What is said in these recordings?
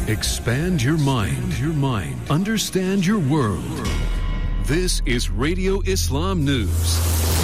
Expand your mind. Understand your world. This is Radio Islam News.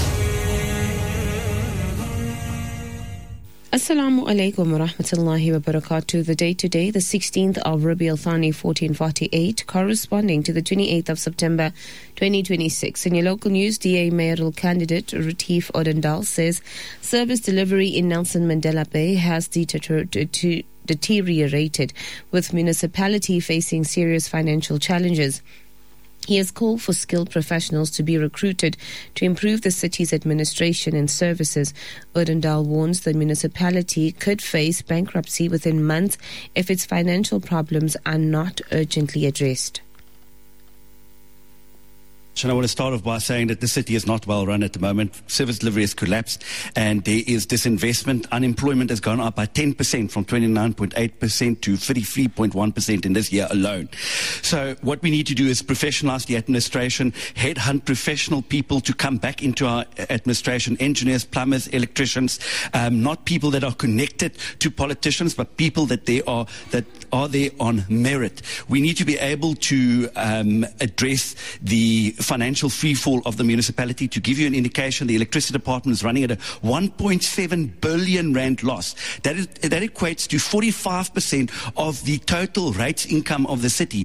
Assalamu alaikum wa rahmatullahi wa barakatuh. The date today, the 16th of Rabi al-Thani 1448, corresponding to the 28th of September 2026. In your local news, DA mayoral candidate Retief Odendaal says service delivery in Nelson Mandela Bay has deteriorated, with municipality facing serious financial challenges. He has called for skilled professionals to be recruited to improve the city's administration and services. Odendaal warns the municipality could face bankruptcy within months if its financial problems are not urgently addressed. And I want to start off by saying that the city is not well run at the moment. Service delivery has collapsed and there is disinvestment. Unemployment has gone up by 10% from 29.8% to 33.1% in this year alone. So what we need to do is professionalize the administration, headhunt professional people to come back into our administration, engineers, plumbers, electricians, not people that are connected to politicians, but people that are there on merit. We need to be able to address the financial freefall of the municipality. To give you an indication, the electricity department is running at a 1.7 billion rand loss. That equates to 45% of the total rates income of the city.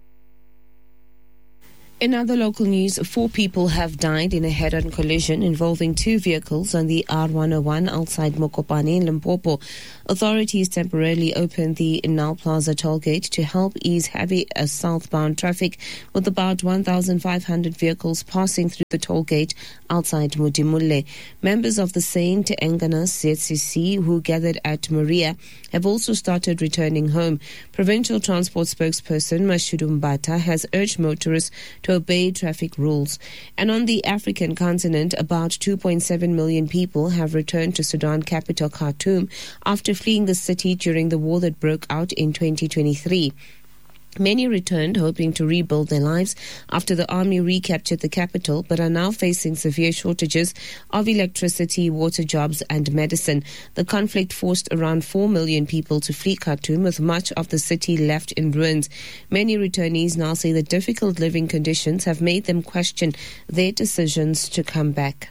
In other local news, 4 people have died in a head-on collision involving 2 vehicles on the R101 outside Mokopane in Limpopo. Authorities temporarily opened the Nal Plaza tollgate to help ease heavy southbound traffic, with about 1,500 vehicles passing through the tollgate outside Modimulle. Members of the Saint Engana ZCC who gathered at Maria have also started returning home. Provincial Transport spokesperson Mashudu Mbata has urged motorists to obey traffic rules. And on the African continent, about 2.7 million people have returned to Sudan capital Khartoum after fleeing the city during the war that broke out in 2023. Many returned hoping to rebuild their lives after the army recaptured the capital, but are now facing severe shortages of electricity, water, jobs and medicine. The conflict forced around 4 million people to flee Khartoum, with much of the city left in ruins. Many returnees now say the difficult living conditions have made them question their decisions to come back.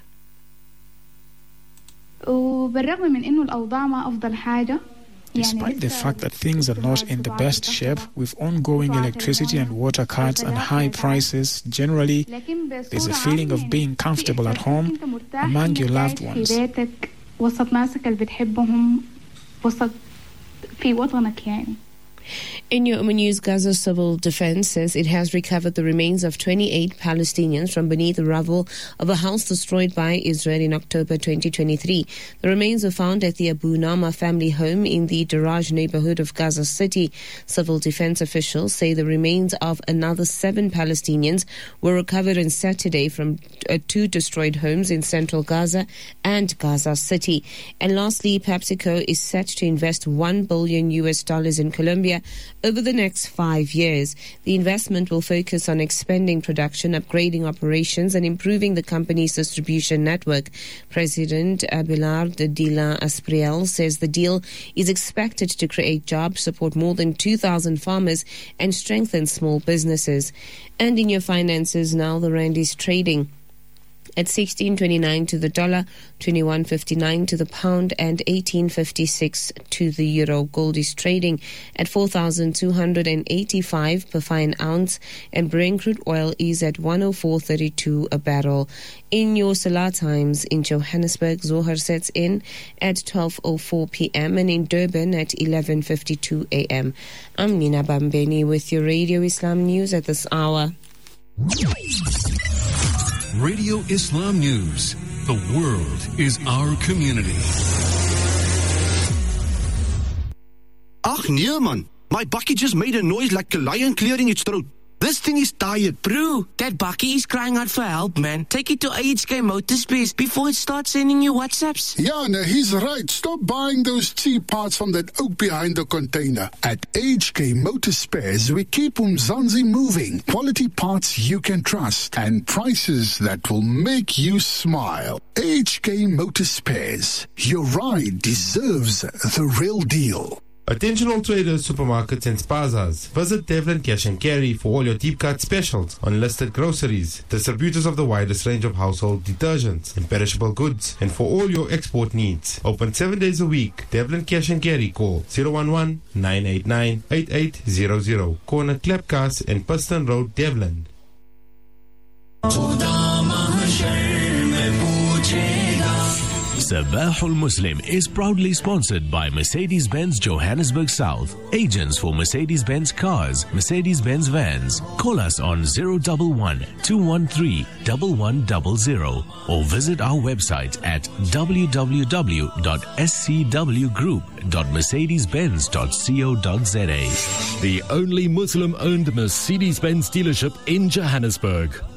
Despite the fact that things are not in the best shape, with ongoing electricity and water cuts and high prices, generally, there's a feeling of being comfortable at home among your loved ones. In your news, Gaza Civil Defense says it has recovered the remains of 28 Palestinians from beneath the rubble of a house destroyed by Israel in October 2023. The remains were found at the Abu Nama family home in the Daraj neighborhood of Gaza City. Civil defense officials say the remains of another 7 Palestinians were recovered on Saturday from 2 destroyed homes in central Gaza and Gaza City. And lastly, PepsiCo is set to invest $1 billion in Colombia over the next 5 years. The investment will focus on expanding production, upgrading operations, and improving the company's distribution network. President Abelard de la Espriel says the deal is expected to create jobs, support more than 2,000 farmers, and strengthen small businesses. And in your finances now, the rand is trading at 16.29 to the dollar, 21.59 to the pound, and 18.56 to the euro. Gold is trading at 4,285 per fine ounce, and Brent crude oil is at 104.32 a barrel. In your Salah times, in Johannesburg, Zohar sets in at 12:04 p.m. and in Durban at 11:52 a.m. I'm Nina Bambeni with your Radio Islam News at this hour. Radio Islam News. The world is our community. Ach nee man, my bakkie just made a noise like a lion clearing its throat. This thing is tired. Bro, that bakkie is crying out for help, man. Take it to AHK Motorspace before it starts sending you WhatsApps. Yeah, no, he's right. Stop buying those cheap parts from that oak behind the container. At AHK Motorspares, we keep Umzansi moving. Quality parts you can trust and prices that will make you smile. AHK Motorspares. Your ride deserves the real deal. Attention all traders, supermarkets and spazas. Visit Devlin Cash and Carry for all your deep cut specials on listed groceries, distributors of the widest range of household detergents and perishable goods, and for all your export needs. Open 7 days a week. Devlin Cash and Carry. Call 011-989-8800. Corner Klepkas and Piston Road, Devlin. Sabahul Muslim is proudly sponsored by Mercedes-Benz Johannesburg South, agents for Mercedes-Benz cars, Mercedes-Benz vans. Call us on 011-213-1100 or visit our website at www.scwgroup.mercedes-benz.co.za. The only Muslim-owned Mercedes-Benz dealership in Johannesburg.